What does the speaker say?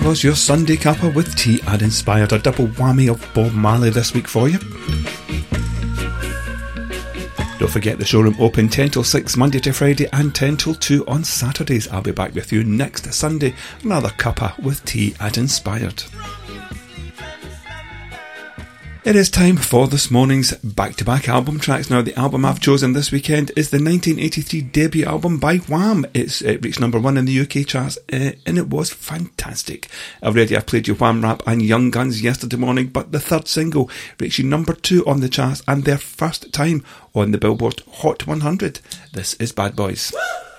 was your Sunday cuppa with tea and inspired. A double whammy of Bob Marley this week for you. Don't forget the showroom open 10 till 6 Monday to Friday and 10 till 2 on Saturdays. I'll be back with you next Sunday. Another cuppa with tea and inspired. It is time for this morning's back-to-back album tracks. Now, the album I've chosen this weekend is the 1983 debut album by Wham. It reached number 1 in the UK charts, and it was fantastic. Already I've played you Wham Rap and Young Guns yesterday morning, but the third single reaching number 2 on the charts and their first time on the Billboard Hot 100. This is Bad Boys.